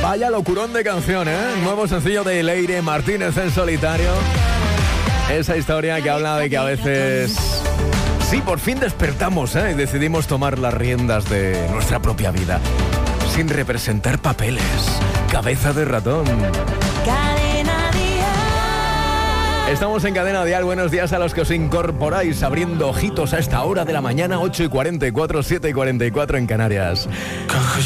Vaya locurón de canción, ¿eh? Nuevo sencillo de Leire Martínez en solitario. Esa historia que habla de que a veces... Sí, por fin despertamos, ¿eh? Y decidimos tomar las riendas de nuestra propia vida. Sin representar papeles. Cabeza de ratón. Cadena Dial. Estamos en Cadena Dial. Buenos días a los que os incorporáis abriendo ojitos a esta hora de la mañana, 8:44, 7:44 en Canarias.